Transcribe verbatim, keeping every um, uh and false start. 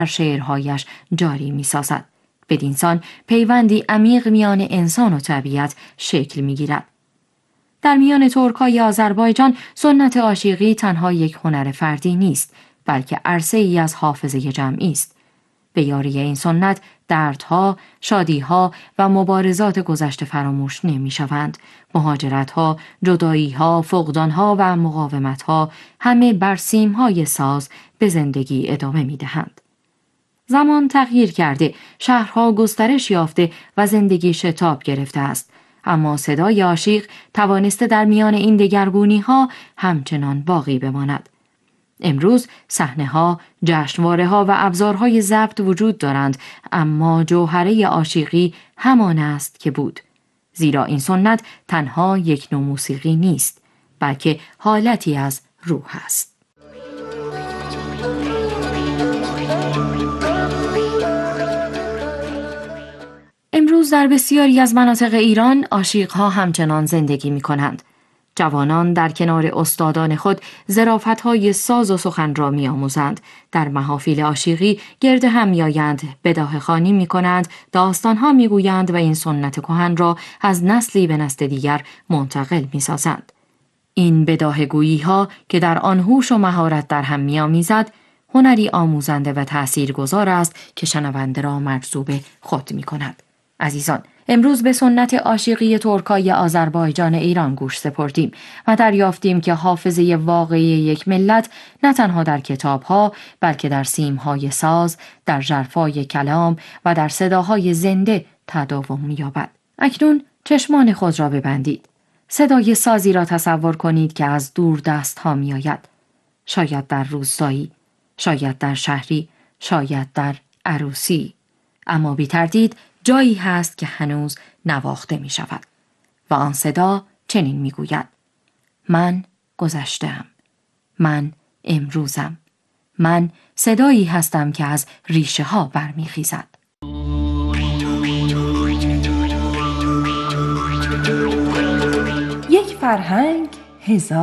شعرهایش جاری می سازد. بدینسان پیوندی عمیق میان انسان و طبیعت شکل می گیرد. در میان ترک‌های آذربایجان سنت عاشقی تنها یک هنر فردی نیست، بلکه عرصه‌ای از حافظه جمعی است. به یاری این سنت دردها، شادیها و مبارزات گذشته فراموش نمی‌شوند. مهاجرت‌ها، جدایی‌ها، فقدان‌ها و مقاومت‌ها همه بر سیم‌های ساز به زندگی ادامه می‌دهند. زمان تغییر کرده، شهرها گسترش یافته و زندگی شتاب گرفته است، اما صدای عاشق توانسته در میان این دگرگونی‌ها همچنان باقی بماند. امروز صحنه‌ها، جشنواره‌ها و ابزارهای ضبط وجود دارند، اما جوهره عاشقی همان است که بود. زیرا این سنت تنها یک نوع موسیقی نیست، بلکه حالتی از روح است. امروز در بسیاری از مناطق ایران عاشق‌ها همچنان زندگی می‌کنند. جوانان در کنار استادان خود ظرافت‌های ساز و سخن را می‌آموزند. در محافل عاشقی گرد هم می‌آیند، بداهه خوانی می‌کنند، داستان‌ها می‌گویند و این سنت کهن را از نسلی به نسل دیگر منتقل می‌سازند. این بداهه‌گویی‌ها که در آن هوش و مهارت در هم می‌آمیزد، هنری آموزنده و تأثیرگذار است که شنونده را مجذوب خود می‌کند. عزیزان، امروز به سنت عاشقی ترکای آذربایجان ایران گوش سپردیم و دریافتیم که حافظه واقعی یک ملت نه تنها در کتاب‌ها، بلکه در سیم‌های ساز، در ژرفای کلام و در صداهای زنده تداوم می‌یابد. اکنون چشمان خود را ببندید. صدای سازی را تصور کنید که از دور دست‌ها می‌آید. شاید در روستایی، شاید در شهری، شاید در عروسی. اما بی تردید جایی هست که هنوز نواخته می شود و آن صدا چنین می گوید: من گذشته‌ام، من امروزم، من صدایی هستم که از ریشه ها برمی خیزد. یک فرهنگ هزار